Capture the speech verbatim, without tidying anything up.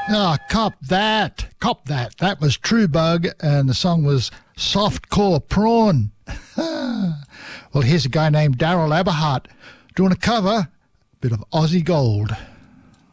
Ah, oh, cop that. Cop that. That was True Bug, and the song was Soft Core Prawn. Well, here's a guy named Daryl Aberhart doing a cover, a bit of Aussie Gold.